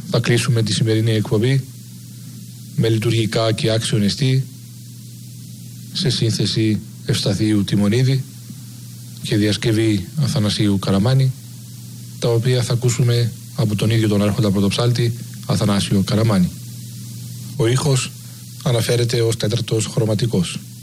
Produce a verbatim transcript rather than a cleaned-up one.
θα κλείσουμε τη σημερινή εκπομπή με λειτουργικά και άξιον εστί σε σύνθεση Ευσταθίου Τιμονίδη και διασκευή Αθανασίου Καραμάνη, τα οποία θα ακούσουμε από τον ίδιο τον άρχοντα πρωτοψάλτη Αθανάσιο Καραμάνη. Ο ήχος αναφέρεται ως τέταρτος χρωματικός.